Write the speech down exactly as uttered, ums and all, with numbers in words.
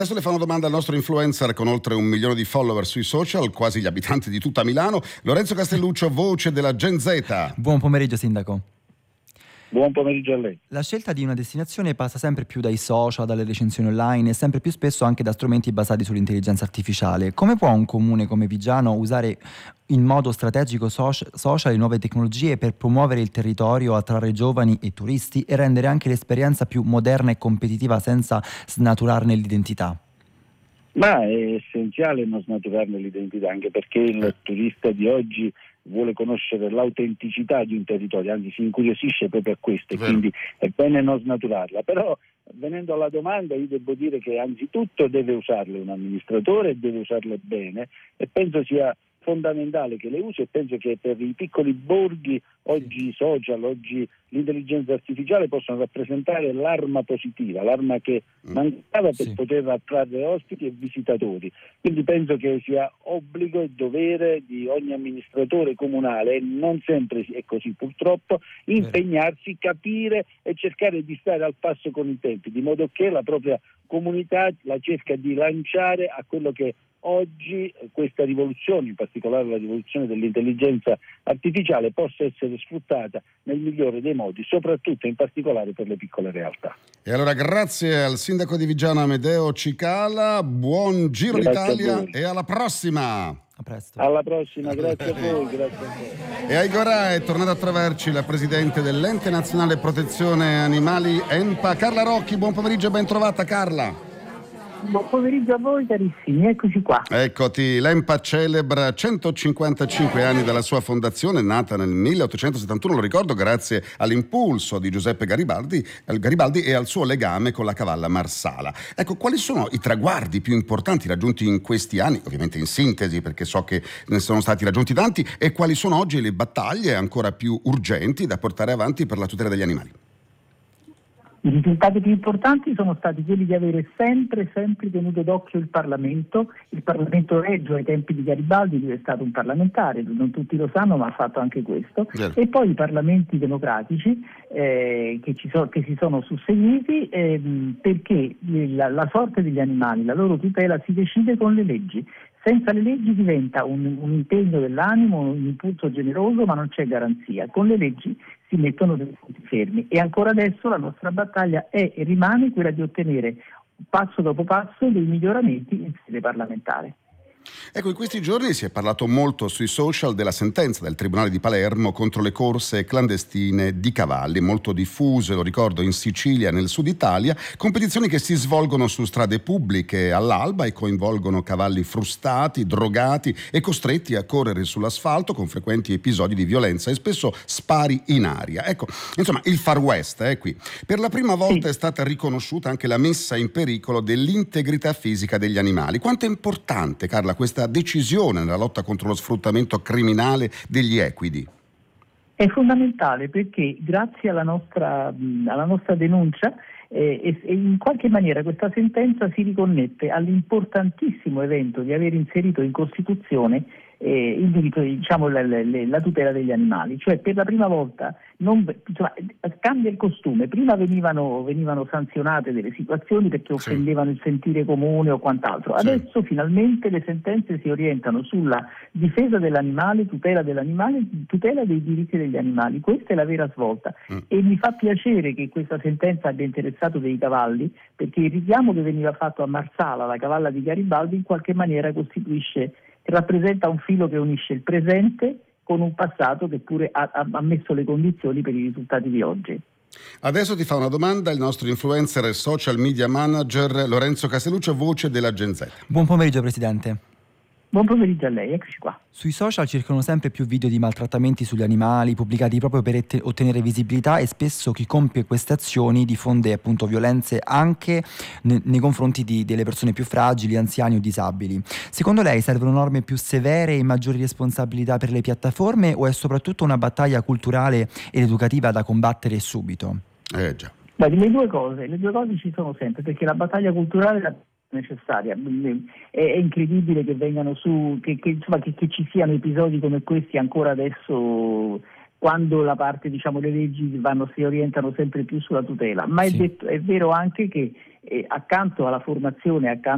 Adesso le fa una domanda al nostro influencer con oltre un milione di follower sui social, quasi gli abitanti di tutta Milano, Lorenzo Castelluccio, voce della Gen Z. Buon pomeriggio, sindaco. Buon pomeriggio a lei. La scelta di una destinazione passa sempre più dai social, dalle recensioni online e sempre più spesso anche da strumenti basati sull'intelligenza artificiale. Come può un comune come Viggiano usare in modo strategico social e nuove tecnologie per promuovere il territorio, attrarre giovani e turisti e rendere anche l'esperienza più moderna e competitiva senza snaturarne l'identità? Ma è essenziale non snaturarne l'identità, anche perché il turista di oggi vuole conoscere l'autenticità di un territorio, anzi si incuriosisce proprio a questo, e quindi è bene non snaturarla. Però, venendo alla domanda, io devo dire che anzitutto deve usarle un amministratore e deve usarle bene, e penso sia fondamentale che le usi, e penso che per i piccoli borghi oggi i social, oggi l'intelligenza artificiale possono rappresentare l'arma positiva, l'arma che mancava per sì. poter attrarre ospiti e visitatori. Quindi penso che sia obbligo e dovere di ogni amministratore comunale, e non sempre è così purtroppo, impegnarsi, capire e cercare di stare al passo con i tempi, di modo che la propria comunità la cerca di lanciare a quello che oggi questa rivoluzione, in particolare la rivoluzione dell'intelligenza artificiale, possa essere sfruttata nel migliore dei modi, soprattutto in particolare per le piccole realtà. E allora grazie al sindaco di Viggiano Amedeo Cicala, buon Giro Grazie d'Italia e alla prossima! A presto. Alla prossima, grazie a voi, grazie a voi. E ai Gorà è tornata a trovarci la presidente dell'Ente Nazionale Protezione Animali ENPA, Carla Rocchi. Buon pomeriggio e ben trovata, Carla. Buon pomeriggio a voi carissimi, eccoci qua. Eccoti, l'ENPA celebra centocinquantacinque anni dalla sua fondazione, nata nel milleottocentosettantuno, lo ricordo, grazie all'impulso di Giuseppe Garibaldi, Garibaldi e al suo legame con la cavalla Marsala. Ecco, quali sono i traguardi più importanti raggiunti in questi anni, ovviamente in sintesi perché so che ne sono stati raggiunti tanti, e quali sono oggi le battaglie ancora più urgenti da portare avanti per la tutela degli animali? I risultati più importanti sono stati quelli di avere sempre, sempre tenuto d'occhio il Parlamento. Il Parlamento Reggio ai tempi di Garibaldi, lui è stato un parlamentare, non tutti lo sanno, ma ha fatto anche questo. Certo. E poi i parlamenti democratici eh, che, ci so, che si sono susseguiti ehm, perché la, la sorte degli animali, la loro tutela si decide con le leggi. Senza le leggi diventa un, un impegno dell'animo, un impulso generoso, ma non c'è garanzia. Con le leggi si mettono dei punti fermi, e ancora adesso la nostra battaglia è e rimane quella di ottenere passo dopo passo dei miglioramenti in sede parlamentare. Ecco, in questi giorni si è parlato molto sui social della sentenza del Tribunale di Palermo contro le corse clandestine di cavalli, molto diffuse, lo ricordo, in Sicilia e nel sud Italia, competizioni che si svolgono su strade pubbliche all'alba e coinvolgono cavalli frustati, drogati e costretti a correre sull'asfalto, con frequenti episodi di violenza e spesso spari in aria. Ecco, insomma, il Far West è qui. Per la prima volta è stata riconosciuta anche la messa in pericolo dell'integrità fisica degli animali. Quanto è importante, Carla, questa decisione nella lotta contro lo sfruttamento criminale degli equidi? È fondamentale perché grazie alla nostra, alla nostra denuncia eh, e, e in qualche maniera questa sentenza si riconnette all'importantissimo evento di aver inserito in Costituzione eh, il diritto, diciamo, la, la, la tutela degli animali. Cioè, per la prima volta non, insomma, cambia il costume. Prima venivano, venivano sanzionate delle situazioni perché offendevano sì. il sentire comune o quant'altro. Adesso sì. finalmente le sentenze si orientano sulla difesa dell'animale, tutela dell'animale, tutela dei diritti degli animali. Questa è la vera svolta. Mm. E mi fa piacere che questa sentenza abbia interessato dei cavalli, perché il richiamo che veniva fatto a Marsala, la cavalla di Garibaldi, in qualche maniera costituisce, rappresenta un filo che unisce il presente con un passato che pure ha, ha messo le condizioni per i risultati di oggi. Adesso ti fa una domanda il nostro influencer e social media manager Lorenzo Castelluccio, voce della Gen Z. Buon pomeriggio, Presidente. Buon pomeriggio a lei, eccoci qua. Sui social circolano sempre più video di maltrattamenti sugli animali, pubblicati proprio per ette- ottenere visibilità, e spesso chi compie queste azioni diffonde appunto violenze anche ne- nei confronti di- delle persone più fragili, anziani o disabili. Secondo lei servono norme più severe e maggiori responsabilità per le piattaforme, o è soprattutto una battaglia culturale ed educativa da combattere subito? Eh già. Beh, le due cose, le due cose ci sono sempre, perché la battaglia culturale è la necessaria. È, è incredibile che vengano su, che, che, insomma, che, che ci siano episodi come questi ancora adesso, quando la parte, diciamo, le leggi vanno, si orientano sempre più sulla tutela. Ma sì. è, detto, è vero anche che eh, accanto alla formazione, accanto